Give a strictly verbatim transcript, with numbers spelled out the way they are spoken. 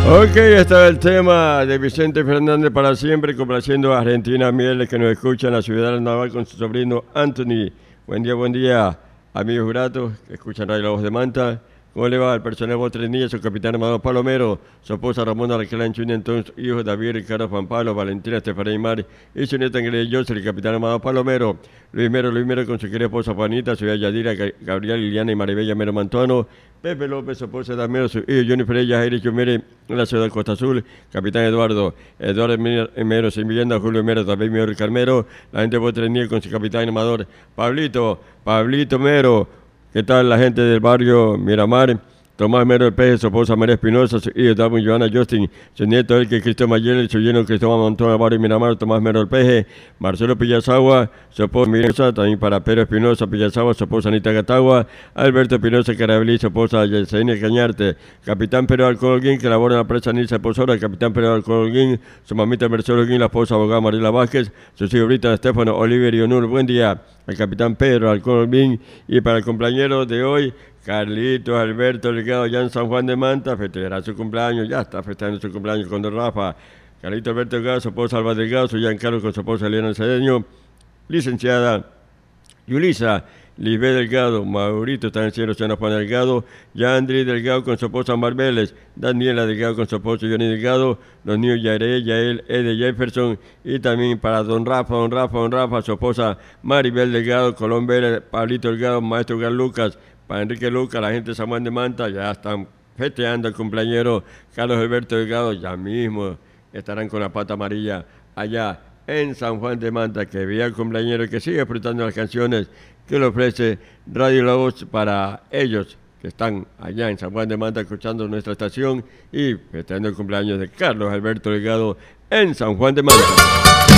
Ok, está el tema de Vicente Fernández para siempre, complaciendo a Argentina Mieles que nos escucha en la ciudad del Naval con su sobrino Anthony. Buen día, buen día, amigos gratos que escuchan Radio La Voz de Manta. ¿Cómo le va al personal Botrenilla, su capitán Amado Palomero, su esposa Ramona Raquel Anchuña, entonces hijos David, Ricardo, Juan Pablo, Valentina, Estefanía y Mari, y su nieta Angela José, el capitán Amado Palomero, Luis Mero, Luis Mero con su querida esposa Juanita, su hija Yadira, Gabriel, Liliana y Maribella Mero Mantuano, Pepe López, su esposa Damero, su hijo Johnny Freya, Jair Chumere, en la ciudad de Costa Azul, capitán Eduardo, Eduardo Mero, sin vivienda, Julio Mero, David Mero, el Carmero, la gente de Botrenilla con su capitán Amador, Pablito, Pablito Mero. ¿Qué tal la gente del barrio Miramar? Tomás Mero del Peje, su esposa María Espinosa, su hijo David Joana Justin, su nieto Elke Cristo Mayel, su lleno Cristóbal Montón del barrio Miramar, Tomás Mero del Peje, Marcelo Pillazagua, su esposa Mirza, también para Pedro Espinosa Pillazagua, su esposa Anita Gatagua, Alberto Espinosa Carabelí, su esposa Yesenia Cañarte, Capitán Pedro Alcolguín, que labora en la presa Nilsa Posora, Capitán Pedro Alcolguín, su mamita Mercedes Holguín, la esposa abogada Mariela Vázquez, sus hijos Brita Estefano, Oliver y Onur. Buen día al Capitán Pedro Alcolguín. Y para el compañero de hoy, Carlitos Alberto Delgado, ya en San Juan de Manta, festejará su cumpleaños, ya está festejando su cumpleaños con don Rafa. Carlitos Alberto Delgado, su esposa Alba Delgado, su Giancarlo con su esposa Elena Cedeño, licenciada Yulisa Lisbeth Delgado, Maurito está en el cielo, San Juan Delgado, Yandri Delgado con su esposa Marbeles, Daniela Delgado con su esposo Johnny Delgado, los niños Yairé, Yael, Ede Jefferson, y también para don Rafa, don Rafa, don Rafa, su esposa Maribel Delgado, Colón Vélez, Pablito Delgado, maestro Gal Lucas, para Enrique Lucas, la gente de San Juan de Manta, ya están festeando el cumpleañero Carlos Alberto Delgado, ya mismo estarán con la pata amarilla allá en San Juan de Manta, que vea el cumpleañero que sigue disfrutando las canciones que le ofrece Radio La Voz para ellos que están allá en San Juan de Manta escuchando nuestra estación y festejando el cumpleaños de Carlos Alberto Delgado en San Juan de Manta.